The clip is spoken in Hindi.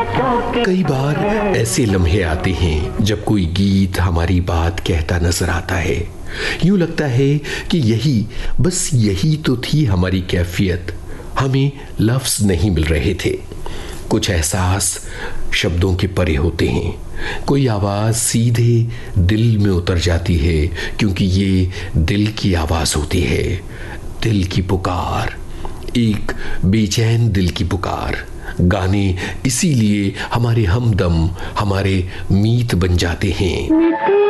कई बार ऐसे लम्हे आते हैं जब कोई गीत हमारी बात कहता नजर आता है। यूं लगता है कि बस यही तो थी हमारी कैफियत, हमें लफ्ज नहीं मिल रहे थे। कुछ एहसास शब्दों के परे होते हैं, कोई आवाज़ सीधे दिल में उतर जाती है, क्योंकि ये दिल की आवाज़ होती है, दिल की पुकार, एक बेचैन दिल की पुकार। गाने इसीलिए हमारे हमदम, हमारे मीत बन जाते हैं।